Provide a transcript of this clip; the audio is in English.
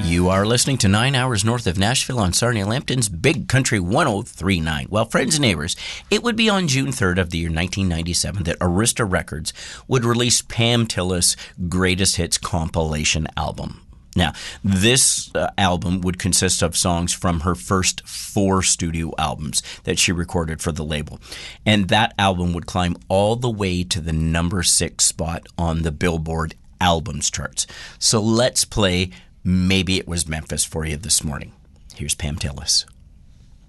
You are listening to 9 Hours North of Nashville on Sarnia Lambton's Big Country 103.9. Well, friends and neighbors, it would be on June 3rd of the year 1997 that Arista Records would release Pam Tillis' Greatest Hits compilation album. Now, this album would consist of songs from her first 4 studio albums that she recorded for the label. And that album would climb all the way to the number 6 spot on the Billboard albums charts. So let's play Maybe It Was Memphis for you this morning. Here's Pam Tillis.